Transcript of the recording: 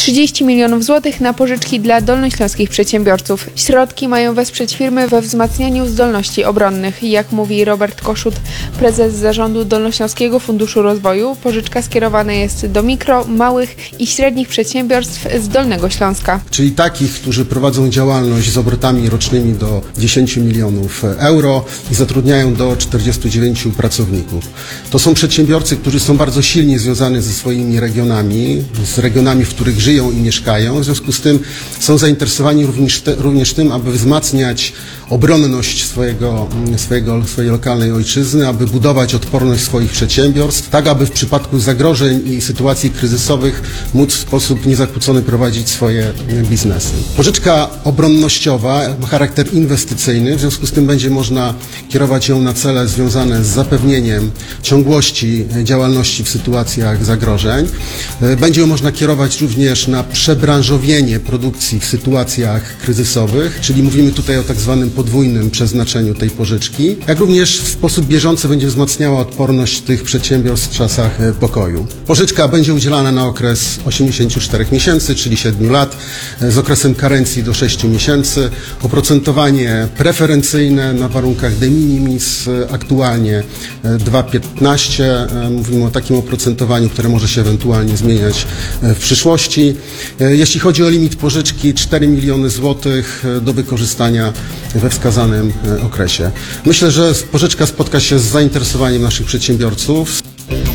30 milionów złotych na pożyczki dla dolnośląskich przedsiębiorców. Środki mają wesprzeć firmy we wzmacnianiu zdolności obronnych. Jak mówi Robert Koszut, prezes zarządu Dolnośląskiego Funduszu Rozwoju, pożyczka skierowana jest do mikro, małych i średnich przedsiębiorstw z Dolnego Śląska. Czyli takich, którzy prowadzą działalność z obrotami rocznymi do 10 milionów euro i zatrudniają do 49 pracowników. To są przedsiębiorcy, którzy są bardzo silnie związani ze swoimi regionami, z regionami, w których żyją i mieszkają. W związku z tym są zainteresowani również tym, aby wzmacniać obronność swojej lokalnej ojczyzny, aby budować odporność swoich przedsiębiorstw, tak aby w przypadku zagrożeń i sytuacji kryzysowych móc w sposób niezakłócony prowadzić swoje biznesy. Pożyczka obronnościowa ma charakter inwestycyjny, w związku z tym będzie można kierować ją na cele związane z zapewnieniem ciągłości działalności w sytuacjach zagrożeń. Będzie ją można kierować również na przebranżowienie produkcji w sytuacjach kryzysowych, czyli mówimy tutaj o tak zwanym podwójnym przeznaczeniu tej pożyczki, jak również w sposób bieżący będzie wzmacniała odporność tych przedsiębiorstw w czasach pokoju. Pożyczka będzie udzielana na okres 84 miesięcy, czyli 7 lat, z okresem karencji do 6 miesięcy. Oprocentowanie preferencyjne na warunkach de minimis, aktualnie 2,15. Mówimy o takim oprocentowaniu, które może się ewentualnie zmieniać w przyszłości. Jeśli chodzi o limit pożyczki, 4 miliony złotych do wykorzystania we wskazanym okresie. Myślę, że pożyczka spotka się z zainteresowaniem naszych przedsiębiorców.